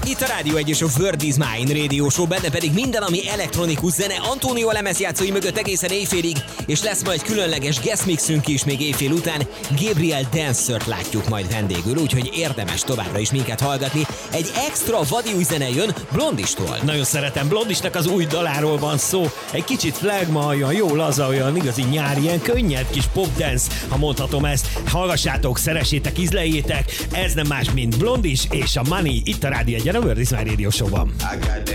Itt a Rádió 1 és a Word is Mine Radio Show, benne pedig minden, ami elektronikus zene, Antonio lemezjátszói mögött egészen éjfélig, és lesz majd különleges guest mixünk is még éjfél után. Gabriel Dancert látjuk majd vendégül, úgyhogy érdemes továbbra is minket hallgatni. Egy extra vadi új zene jön Blondistól. Nagyon szeretem, Blondisnak az új daláról van szó. Egy kicsit flagma, olyan jó laza, olyan igazi nyári, ilyen könnyed kis popdance, ha mondhatom ezt. Hallgassátok, szeressétek, ízleljétek. Ez nem más, mint Blondis és a Money itt a Rádió 1, a Word is Mine Radio Show-ban.